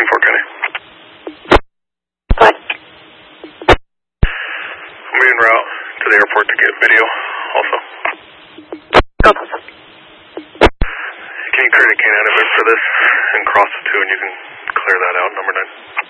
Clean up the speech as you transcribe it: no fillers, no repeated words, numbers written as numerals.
Scene 4 County. What? I'm en route to the airport to get video also. Go. Can you create a canine event for this and cross the 2 and you can clear that out, number 9?